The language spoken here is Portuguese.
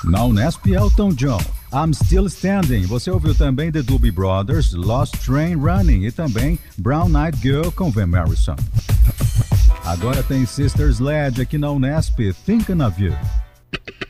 Na Unesp, Elton John, I'm Still Standing. Você ouviu também The Doobie Brothers, Lost Train Running e também Brown Eyed Girl com Van Morrison. Agora tem Sister Sledge aqui na Unesp, Thinking of You.